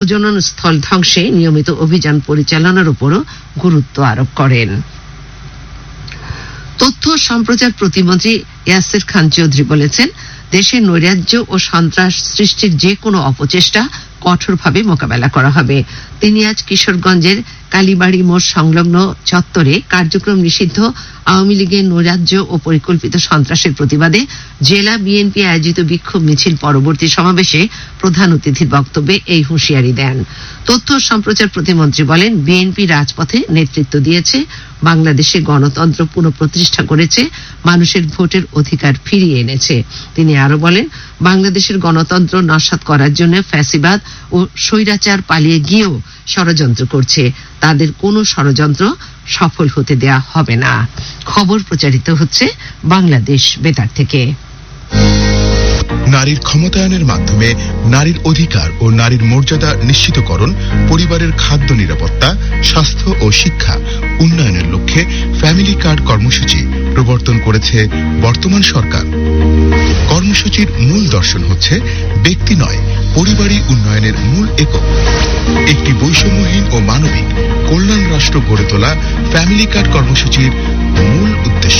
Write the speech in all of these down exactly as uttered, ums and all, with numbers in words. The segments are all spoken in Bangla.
প্রজনন স্থল ধ্বংসে নিয়মিত অভিযান পরিচালনার উপরও গুরুত্ব আরোপ করেন। তথ্য সম্প্রচার প্রতিমন্ত্রী ইয়াসির খান চৌধুরী বলেছেন, দেশে নৈরাজ্য ও সন্ত্রাস সৃষ্টির যে কোনো অপচেষ্টা কঠোরভাবে মোকাবেলা করা হবে। তিনি আজ কিশোরগঞ্জের কালীবাড়ি মোড় সংলগ্ন চত্বরে কার্যক্রম নিষিদ্ধ আওয়ামী লীগের নৈরাজ্য ও পরিকল্পিত সন্ত্রাসের প্রতিবাদে জেলা বিএনপি আয়োজিত বিক্ষোভ মিছিল পরবর্তী সমাবেশে প্রধান অতিথির বক্তব্যে এই হুঁশিয়ারি দেন। তথ্য সম্প্রচার প্রতিমন্ত্রী বলেন, বিএনপি রাজপথে নেতৃত্ব দিয়েছে, বাংলাদেশে গণতন্ত্র পুনঃপ্রতিষ্ঠা করেছে, মানুষের ভোটের অধিকার ফিরিয়ে এনেছে। তিনি আরো বলেন, বাংলাদেশের গণতন্ত্র নস্যাৎ করার জন্য ফ্যাসিবাদ ও স্বৈরাচার পালিয়ে গিয়েও ষড়যন্ত্র করছে। তাদের কোনো ষড়যন্ত্র সফল হতে দেয়া হবে না। খবর প্রচারিত হচ্ছে বাংলাদেশ বেতার থেকে। নারীর ক্ষমতায়নের মাধ্যমে নারীর অধিকার ও নারীর মর্যাদা নিশ্চিতকরণ, পরিবারের খাদ্য নিরাপত্তা, স্বাস্থ্য ও শিক্ষা উন্নয়নের লক্ষ্যে ফ্যামিলি কার্ড কর্মসূচি প্রবর্তন করেছে বর্তমান সরকার। কর্মসূচির মূল দর্শন হচ্ছে ব্যক্তি নয়, পরিবারই উন্নয়নের মূল একক। একটি বৈষম্যহীন ও মানবিক কল্যাণ রাষ্ট্র গড়ে তোলা ফ্যামিলি কার্ড কর্মসূচির মূল উদ্দেশ্য।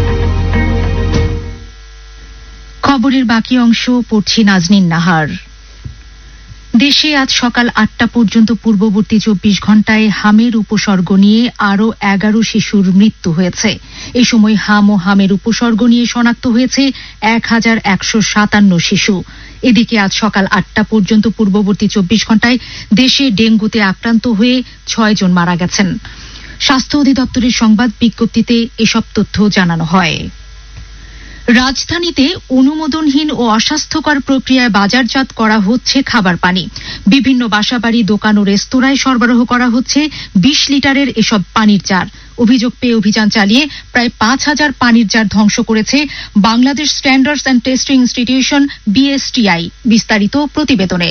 খবরের বাকি অংশ পড়ছি নাজনীন নাহার। দেশে আজ সকাল আটটা পর্যন্ত পূর্ববর্তী চব্বিশ ঘন্টায় হামের উপসর্গ নিয়ে আরও এগারো শিশুর মৃত্যু হয়েছে। এই সময় হাম ও হামের উপসর্গ নিয়ে শনাক্ত হয়েছে এক হাজার একশো সাতান্ন শিশু। এদিকে আজ সকাল আটটা পর্যন্ত পূর্ববর্তী চব্বিশ ঘন্টায় দেশে ডেঙ্গুতে আক্রান্ত হয়ে ছয় জন মারা গেছেন। স্বাস্থ্য অধিদপ্তরের সংবাদ বিজ্ঞপ্তিতে এসব তথ্য জানানো হয়। রাজধানীতে অনুমোদনহীন ও অস্বাস্থ্যকর প্রক্রিয়ায় বাজারজাত করা হচ্ছে খাবার পানি। বিভিন্ন বাসাবাড়ি, দোকান ও রেস্তোরাঁয় সরবরাহ করা হচ্ছে বিশ লিটারের এসব পানির জার। অভিযোগ পেয়ে অভিযান চালিয়ে প্রায় পাঁচ হাজার পানির জার ধ্বংস করেছে Bangladesh standards and testing institution BSTI. বিস্তারিত প্রতিবেদনে।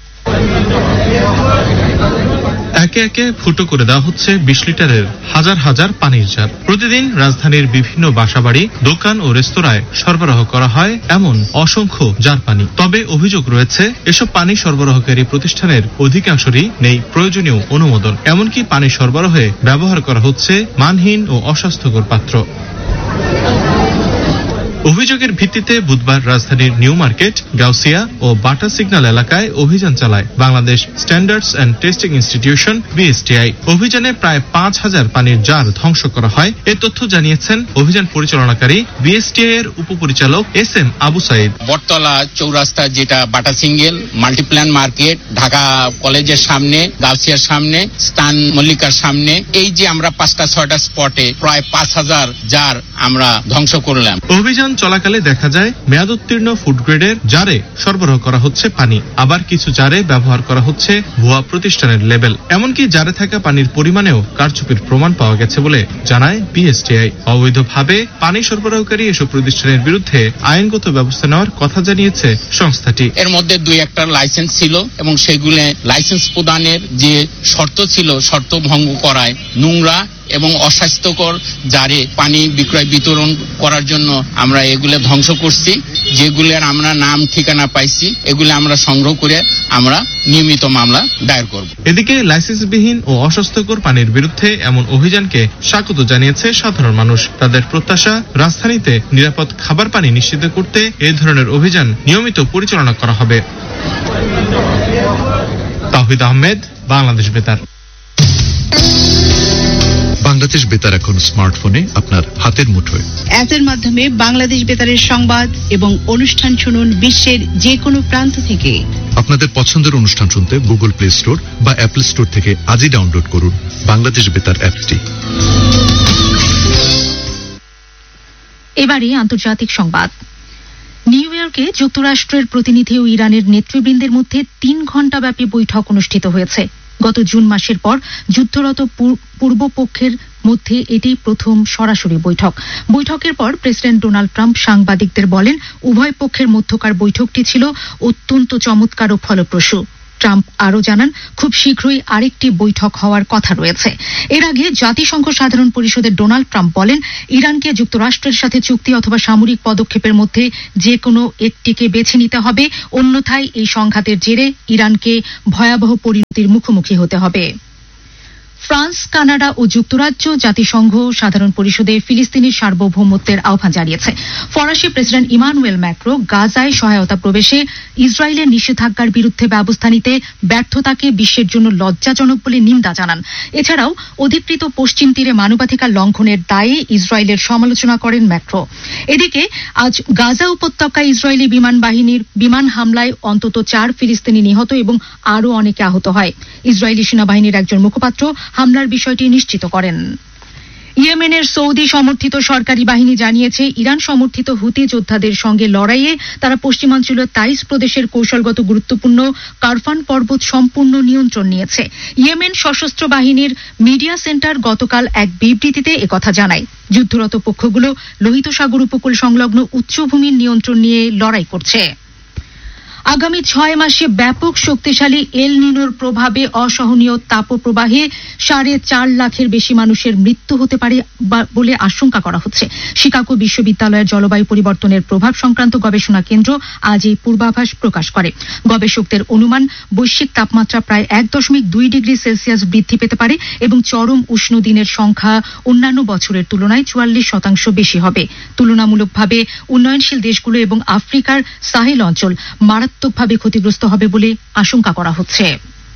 একে একে ফুটো করে দেওয়া হচ্ছে বিশ লিটারের হাজার হাজার পানির জার। প্রতিদিন রাজধানীর বিভিন্ন বাসাবাড়ি, দোকান ও রেস্তোরাঁয় সরবরাহ করা হয় এমন অসংখ্য জার পানি। তবে অভিযোগ রয়েছে, এসব পানি সরবরাহকারী প্রতিষ্ঠানের অধিকাংশেরই নেই প্রয়োজনীয় অনুমোদন। এমনকি পানি সরবরাহে ব্যবহার করা হচ্ছে মানহীন ও অস্বাস্থ্যকর পাত্র। অভিযোগের ভিত্তিতে বুধবার রাজধানীর নিউ মার্কেট, গাউসিয়া ও বাটা সিগন্যাল এলাকায় অভিযান চালায় Bangladesh standards and testing institution BSTI. অভিযানে প্রায় পাঁচ হাজার পানির জার ধ্বংস করা হয়। এ তথ্য জানিয়েছেন অভিযান পরিচালনাকারী বিএসটিআই এর উপপরিচালক এস এম আবু সাইদ। বটতলা চৌরাস্তা, যেটা বাটা সিঙ্গেল মাল্টিপ্ল্যান মার্কেট, ঢাকা কলেজের সামনে, গাউসিয়ার সামনে, স্থান মল্লিকার সামনে, এই যে আমরা পাঁচটা ছয়টা স্পটে প্রায় পাঁচ হাজার জার আমরা ধ্বংস করলাম। অভিযান চলাকালে দেখা যায় মেয়াদোত্তীর্ণ ফুড গ্রেডের জারে সরবরাহ করা হচ্ছে পানি, আবার কিছু জারে ব্যবহার করা হচ্ছে ভুয়া প্রতিষ্ঠানের লেবেল। এমনকি জারে থাকা পানির পরিমাণেও কারচুপির প্রমাণ পাওয়া গেছে বলে জানায় বিএসটিআই। অবৈধভাবে পানি সরবরাহকারী এসব প্রতিষ্ঠানের বিরুদ্ধে আইনগত ব্যবস্থা নেওয়ার কথা জানিয়েছে সংস্থাটি। এর মধ্যে দুই একটা লাইসেন্স ছিল এবং সেগুলো লাইসেন্স প্রদানের যে শর্ত ছিল, শর্ত ভঙ্গ করায় নোংরা এবং অস্বাস্থ্যকর জারে পানি বিক্রয় বিতরণ করার জন্য আমরা এগুলো ধ্বংস করছি। যেগুলোর আমরা নাম ঠিকানা পাইছি, এগুলো আমরা সংগ্রহ করে আমরা নিয়মিত মামলা দায়ের করব। এদিকে লাইসেন্সবিহীন ও অস্বাস্থ্যকর পানির বিরুদ্ধে এমন অভিযানকে স্বাগত জানিয়েছে সাধারণ মানুষ। তাদের প্রত্যাশা, রাজধানীতে নিরাপদ খাবার পানি নিশ্চিত করতে এ ধরনের অভিযান নিয়মিত পরিচালনা করা হবে। তাওহিদ আহমেদ, বাংলাদেশ বেতার। বাংলাদেশ বেতার এখন স্মার্টফোনে আপনার হাতের মুঠোয়। অ্যাপের মাধ্যমে বাংলাদেশ বেতারের সংবাদ এবং অনুষ্ঠান শুনুন বিশ্বের যে কোনো প্রান্ত থেকে। আপনাদের পছন্দের অনুষ্ঠান শুনতে গুগল প্লে স্টোর বা অ্যাপল স্টোর থেকে আজই ডাউনলোড করুন বাংলাদেশ বেতার অ্যাপটি। এবারে আন্তর্জাতিক সংবাদ। নিউ ইয়র্কে যুক্তরাষ্ট্রের প্রতিনিধি ও ইরানের নেতৃবৃন্দের মধ্যে তিন ঘণ্টা ব্যাপী বৈঠক অনুষ্ঠিত হয়েছে। গত জুন মাসের পর যুদ্ধরত পূর্বপক্ষের মধ্যে এটি প্রথম সরাসরি বৈঠক। বৈঠকের পর প্রেসিডেন্ট ডোনাল্ড ট্রাম্প সাংবাদিকদের বলেন, উভয় পক্ষের মধ্যকার বৈঠকটি ছিল অত্যন্ত চমৎকার ও ফলপ্রসূ। ট্রাম্প আরও জানান, খুব শীঘ্রই আরেকটি বৈঠক হওয়ার কথা রয়েছে। এর আগে জাতিসংঘ সাধারণ পরিষদের ডোনাল্ড ট্রাম্প বলেন, ইরানকে যুক্তরাষ্ট্রের সাথে চুক্তি অথবা সামরিক পদক্ষেপের মধ্যে যে কোনো একটিকে বেছে নিতে হবে, অন্যথায় এই সংঘাতের জেরে ইরানকে ভয়াবহ পরিণতির মুখোমুখি হতে হবে। ফ্রান্স, কানাডা ও যুক্তরাজ্য জাতিসংঘ সাধারণ পরিষদে ফিলিস্তিনের সার্বভৌমত্বের আহ্বান জানিয়েছে। ফরাসি প্রেসিডেন্ট ইমানুয়েল ম্যাক্রো গাজায় সহায়তা প্রবেশে ইসরায়েলের নিষেধাজ্ঞার বিরুদ্ধে ব্যবস্থা নিতে ব্যর্থতাকে বিশ্বের জন্য লজ্জাজনক বলে নিন্দা জানান। এছাড়াও অধিকৃত পশ্চিম তীরে মানবাধিকার লঙ্ঘনের দায়ে ইসরায়েলের সমালোচনা করেন ম্যাক্রো। এদিকে আজ গাজা উপত্যকায় ইসরায়েলি বিমান বাহিনীর বিমান হামলায় অন্তত চার ফিলিস্তিনি নিহত এবং আরও অনেকে আহত হয়। ইসরায়েলি সেনাবাহিনীর একজন মুখপাত্র হামলার বিষয়টি নিশ্চিত করেন। ইয়েমেনের সৌদি সমর্থিত সরকারি বাহিনী জানিয়েছে, ইরান সমর্থিত হুতি যোদ্ধাদের সঙ্গে লড়াইয়ে তারা পশ্চিমাঞ্চলীয় তাইস প্রদেশের কৌশলগত গুরুত্বপূর্ণ কারফান পর্বত সম্পূর্ণ নিয়ন্ত্রণ নিয়েছে। ইয়েমেন সশস্ত্র বাহিনীর মিডিয়া সেন্টার গতকাল এক বিবৃতিতে একথা জানায়। যুদ্ধরত পক্ষগুলো লোহিত সাগর উপকূল সংলগ্ন উচ্চভূমির নিয়ন্ত্রণ নিয়ে লড়াই করছে। আগামী ছয় মাসে ব্যাপক শক্তিশালী এল নিনোর প্রভাবে অসহনীয় তাপপ্রবাহে সাড়ে চার লাখের বেশি মানুষের মৃত্যু হতে পারে বলে আশঙ্কা করা হচ্ছে। শিকাগো বিশ্ববিদ্যালয়ের জলবায়ু পরিবর্তনের প্রভাব সংক্রান্ত গবেষণা কেন্দ্র আজ এই পূর্বাভাস প্রকাশ করে। গবেষকদের অনুমান, বৈশ্বিক তাপমাত্রা প্রায় এক দশমিক দুই ডিগ্রি সেলসিয়াস বৃদ্ধি পেতে পারে এবং চরম উষ্ণ দিনের সংখ্যা অন্যান্য বছরের তুলনায় চুয়াল্লিশ শতাংশ বেশি হবে। তুলনামূলকভাবে উন্নয়নশীল দেশগুলো এবং আফ্রিকার সাহেল অঞ্চল মারাত্মকভাবে ক্ষতিগ্রস্ত হবে বলে আশঙ্কা করা হচ্ছে।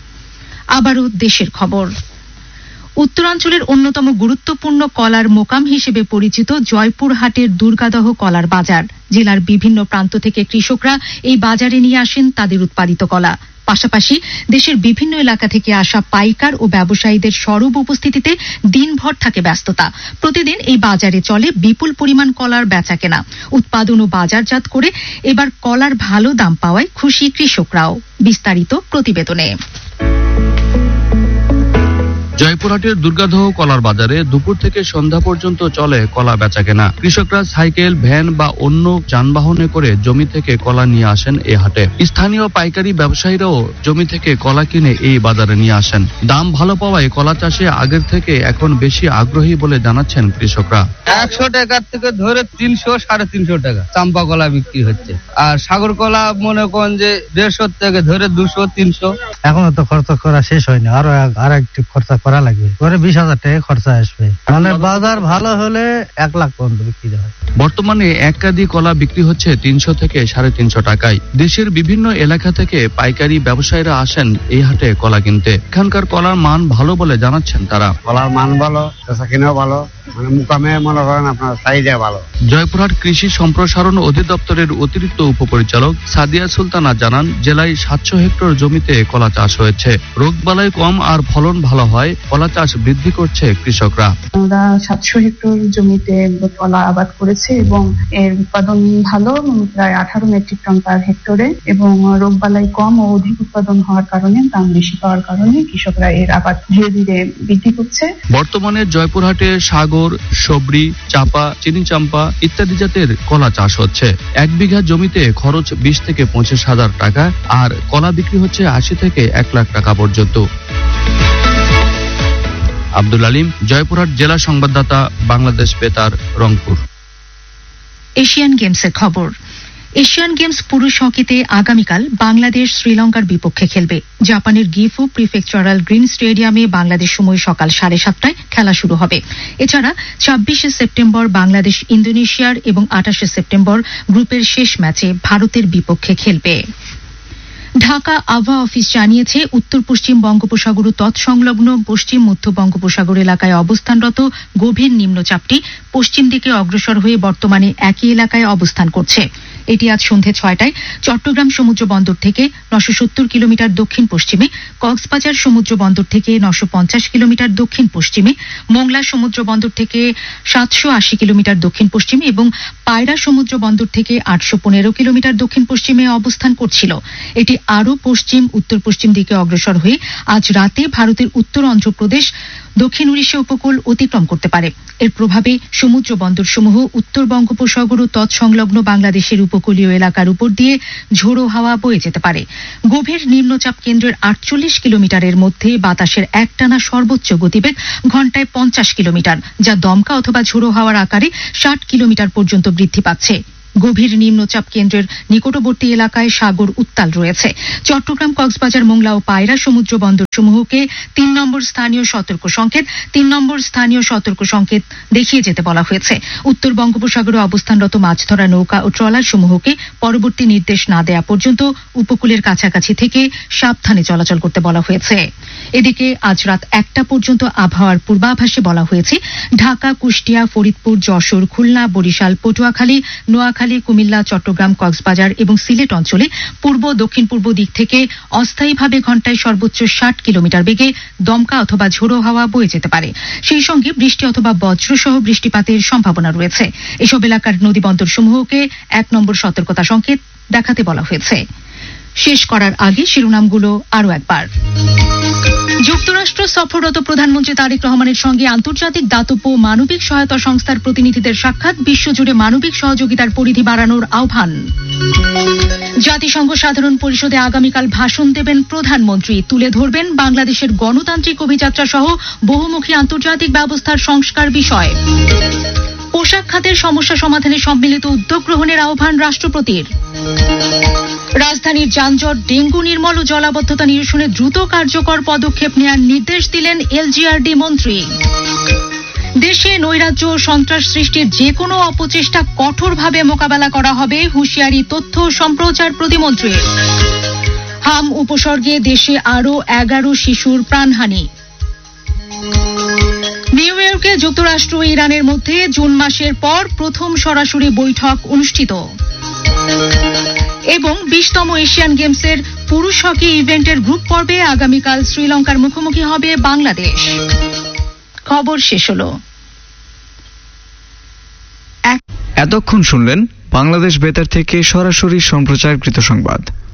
আবারও দেশের খবর। উত্তরাঞ্চলের অন্যতম গুরুত্বপূর্ণ কলার মোকাম হিসেবে পরিচিত জয়পুরহাটের দুর্গাদহ কলার বাজার। জেলার বিভিন্ন প্রান্ত থেকে কৃষকরা এই বাজারে নিয়ে আসেন তাদের উৎপাদিত কলা। পাশাপাশি দেশের বিভিন্ন এলাকা থেকে আসা পাইকার ও ব্যবসায়ীদের সরব উপস্থিতিতে দিনভর থাকে ব্যস্ততা। প্রতিদিন এই বাজারে চলে বিপুল পরিমাণ কলার বেচাকেনা। উৎপাদন ও বাজারজাত করে এবার কলার ভালো দাম পাওয়ায় খুশি কৃষকরাও। বিস্তারিত প্রতিবেদনে। জয়পুরহাটের দুর্গাদহ কলার বাজারে দুপুর থেকে সন্ধ্যা পর্যন্ত চলে কলা বেচাকেনা। কৃষকরা সাইকেল, ভ্যান বা অন্য যানবাহনে করে জমি থেকে কলা নিয়ে আসেন এই হাটে। স্থানীয় পাইকারি ব্যবসায়ীরাও জমি থেকে কলা কিনে এই বাজারে নিয়ে আসেন। দাম ভালো পাওয়ায় কলা চাষে আগের থেকে এখন বেশি আগ্রহী বলে জানাচ্ছেন কৃষকরা। একশো টাকার থেকে ধরে তিনশো সাড়ে তিনশো টাকা চাম্পা কলা বিক্রি হচ্ছে, আর সাগর কলা মনে করেন যে দেড়শো থেকে ধরে দুশো তিনশো। এখনো তো খরচা করা শেষ হয়নি, আরো আর একটু খরচা করা লাগবে, পরে বিশ হাজার টাকা খরচা আসবে। মানে বাজার ভালো হলে এক লাখ পর্যন্ত বিক্রি হয়। বর্তমানে এক কাঁদি কলা বিক্রি হচ্ছে তিনশো থেকে সাড়ে তিনশো টাকায়। দেশের বিভিন্ন এলাকা থেকে পাইকারি ব্যবসায়ীরা আসেন এই হাটে কলা কিনতে। এখানকার কলার মান ভালো বলে জানাচ্ছেন তারা। কলার মান ভালো, কিনেও ভালো, মানে মুকামে মনে করেন আপনার সাইজে ভালো। জয়পুরহাট কৃষি সম্প্রসারণ অধিদপ্তরের অতিরিক্ত উপপরিচালক সাদিয়া সুলতানা জানান, জেলায় সাতশো হেক্টর জমিতে কলা চাষ হয়েছে। রোগবালাই কম আর ফলন ভালো হয় কলা চাষ বৃদ্ধি করছে কৃষকরা। আমরা সাতশো হেক্টর জমিতে কলা আবাদ করেছি এবং এর উৎপাদন ভালো, প্রায় আঠারো মেট্রিক টন পার হেক্টরে, এবং রোগবালাই কম ও অধিক উৎপাদন হওয়ার কারণে, দাম বেশি পাওয়ার কারণে কৃষকরা এর আবাদ ধীরে ধীরে বৃদ্ধি করছে। বর্তমানে জয়পুরহাটে সাগর, সবরি, চাপা, চিনি চাম্পা ইত্যাদি জাতের কলা চাষ হচ্ছে। এক বিঘা জমিতে খরচ বিশ থেকে পঁচিশ হাজার টাকা, আর কলা বিক্রি হচ্ছে আশি থেকে এক লাখ টাকা পর্যন্ত। আব্দুল আলিম, জয়পুরহাট জেলা সংবাদদাতা, বাংলাদেশ বেতার, রংপুর। এশিয়ান গেমসের খবর। এশিয়ান গেমস পুরুষ হকিতে আগামীকাল বাংলাদেশ শ্রীলঙ্কার বিপক্ষে খেলবে। জাপানের গিফু প্রিফেকচারাল গ্রিন স্টেডিয়ামে বাংলাদেশ সময় সকাল সাড়ে সাতটায় খেলা শুরু হবে। এছাড়া ছাব্বিশে সেপ্টেম্বর বাংলাদেশ ইন্দোনেশিয়ার এবং আঠাশে সেপ্টেম্বর গ্রুপের শেষ ম্যাচে ভারতের বিপক্ষে খেলবে। ঢাকা আবহাওয়া অফিস জানিয়েছে, উত্তর পশ্চিম বঙ্গোপসাগর ও তৎসংলগ্ন পশ্চিম মধ্য বঙ্গোপসাগর এলাকায় অবস্থানরত গভীর নিম্নচাপটি পশ্চিম দিকে অগ্রসর হয়ে বর্তমানে একই এলাকায় অবস্থান করছে। এটি আজ সন্ধে ছয়টায় চট্টগ্রাম সমুদ্র বন্দর থেকে নশো সত্তর কিলোমিটার দক্ষিণ পশ্চিমে, কক্সবাজার সমুদ্র বন্দর থেকে নশো পঞ্চাশ কিলোমিটার দক্ষিণ পশ্চিমে, মোংলা সমুদ্র বন্দর থেকে সাতশো আশি কিলোমিটার দক্ষিণ পশ্চিমে এবং পায়রা সমুদ্র বন্দর থেকে আটশো পনেরো কিলোমিটার দক্ষিণ পশ্চিমে অবস্থান করছিল। এটি আরও পশ্চিম উত্তর পশ্চিম দিকে অগ্রসর হয়ে আজ রাতে ভারতের উত্তর অন্ধ্রপ্রদেশ, দক্ষিণ উড়িষ্যা উপকূল অতিক্রম করতে পারে। এর প্রভাবে সমুদ্র বন্দরসমূহ উত্তর বঙ্গোপসাগর ও তৎসংলগ্ন বাংলাদেশের উপকূল উপকূলীয় এলাকার উপর দিয়ে ঝোড়ো হাওয়া বয়ে যেতে পারে। গভীর নিম্নচাপ কেন্দ্রের আটচল্লিশ কিলোমিটারের মধ্যে বাতাসের একটানা সর্বোচ্চ গতিবেগ ঘন্টায় পঞ্চাশ কিলোমিটার, যা দমকা অথবা ঝোড়ো হাওয়ার আকারে ষাট কিলোমিটার পর্যন্ত বৃদ্ধি পাচ্ছে। গভীর নিম্নচাপ কেন্দ্রের নিকটবর্তী এলাকায় সাগর উত্তাল রয়েছে। চট্টগ্রাম, কক্সবাজার, মোংলা ও পায়রা সমুদ্র বন্দর সমূহকে তিন নম্বর স্থানীয় সতর্ক সংকেত তিন নম্বর স্থানীয় সতর্ক সংকেত দেখিয়ে যেতে বলা হয়েছে। উত্তর বঙ্গোপসাগরে অবস্থানরত মাছ ধরা নৌকা ও ট্রলার সমূহকে পরবর্তী নির্দেশ না দেয়া পর্যন্ত উপকূলের কাছাকাছি থেকে সাবধানে চলাচল করতে বলা হয়েছে। এদিকে আজ রাত একটা পর্যন্ত আবহাওয়ার পূর্বাভাসে বলা হয়েছে ঢাকা, কুষ্টিয়া, ফরিদপুর, যশোর, খুলনা, বরিশাল, পটুয়াখালী, নোয়াখালী, কুমিল্লা, চট্টগ্রাম, কক্সবাজার এবং সিলেট অঞ্চলে পূর্ব দক্ষিণ পূর্ব দিক থেকে অস্থায়ীভাবে ঘন্টায় সর্বোচ্চ ষাট কিলোমিটার বেগে দমকা অথবা ঝোড়ো হাওয়া বয়ে যেতে পারে। সেই সঙ্গে বৃষ্টি অথবা বজ্রসহ বৃষ্টিপাতের সম্ভাবনা রয়েছে। এসব এলাকার নদী বন্দর সমূহকে এক নম্বর সতর্কতা সংকেত দেখাতে বলা হয়েছে। শেষ করার আগে শিরোনামগুলো আরো একবার। যুক্তরাষ্ট্র সফররত প্রধানমন্ত্রী তারেক রহমানের সঙ্গে আন্তর্জাতিক দাতব্য মানবিক সহায়তা সংস্থার প্রতিনিধিদের সাক্ষাৎ, বিশ্বজুড়ে মানবিক সহযোগিতার পরিধি বাড়ানোর আহ্বান। জাতিসংঘ সাধারণ পরিষদে আগামীকাল ভাষণ দেবেন প্রধানমন্ত্রী, তুলে ধরবেন বাংলাদেশের গণতান্ত্রিক অভিযাত্রা সহ বহুমুখী আন্তর্জাতিক ব্যবস্থার সংস্কার বিষয়। পোশাক খাতের সমস্যা সমাধানে সম্মিলিত উদ্যোগ গ্রহণের আহ্বান রাষ্ট্রপতির। রাজধানীর যানজট, ডেঙ্গু নির্মূল ও জলাবদ্ধতা নিরসনে দ্রুত কার্যকর পদক্ষেপ নেওয়ার নির্দেশ দিলেন এলজিআরডি মন্ত্রী। দেশে নৈরাজ্য ও সন্ত্রাস সৃষ্টির যে কোনো অপচেষ্টা কঠোরভাবে মোকাবেলা করা হবে, হুঁশিয়ারি তথ্য ও সম্প্রচার প্রতিমন্ত্রী। হাম উপসর্গে দেশে আরও এগারো শিশুর প্রাণহানি। নিউ ইয়র্কে যুক্তরাষ্ট্র ও ইরানের মধ্যে জুন মাসের পর প্রথম সরাসরি বৈঠক অনুষ্ঠিত। এবং বিশতম এশিয়ান গেমসের পুরুষ হকি ইভেন্টের গ্রুপ পর্বে আগামীকাল শ্রীলঙ্কার মুখোমুখি হবে বাংলাদেশ। খবর শেষ হলো। এতক্ষণ শুনলেন বাংলাদেশ বেতার থেকে সরাসরি সম্প্রচারকৃত সংবাদ।